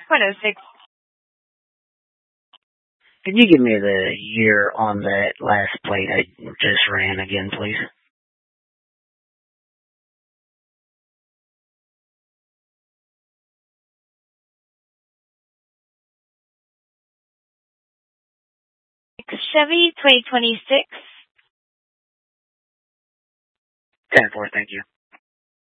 106. Could you give me the year on that last plate I just ran again, please? Chevy 2026. 10-4, thank you.